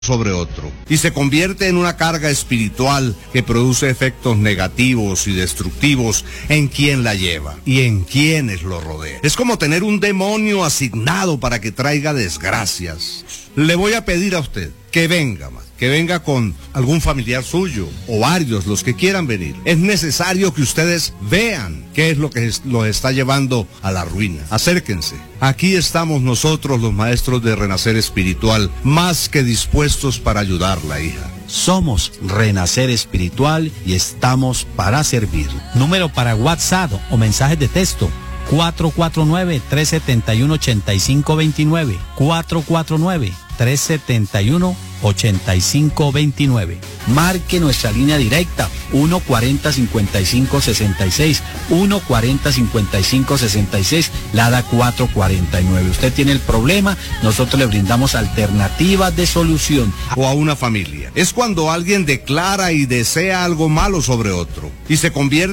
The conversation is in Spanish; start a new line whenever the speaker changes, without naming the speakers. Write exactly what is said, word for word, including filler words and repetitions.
sobre otro y se convierte en una carga espiritual que produce efectos negativos y destructivos en quien la lleva y en quienes lo rodean. Es como tener un demonio asignado para que traiga desgracias. Le voy a pedir a usted que venga, que venga con algún familiar suyo o varios, los que quieran venir. Es necesario que ustedes vean qué es lo que los está llevando a la ruina. Acérquense. Aquí estamos nosotros, los maestros de Renacer Espiritual, más que dispuestos para ayudarla, hija.
Somos Renacer Espiritual y estamos para servir. Número para WhatsApp o mensajes de texto: cuatro cuatro nueve, tres siete uno, ocho cinco dos nueve, cuatro cuatro nueve, tres siete uno, ocho cinco dos nueve. Marque nuestra línea directa uno cuarenta, cincuenta y cinco, sesenta y seis, uno cuarenta, cincuenta y cinco, sesenta y seis, Lada cuatro cuarenta y nueve. Usted tiene el problema, nosotros le brindamos alternativas de solución.
O a una familia. Es cuando alguien declara y desea algo malo sobre otro y se convierte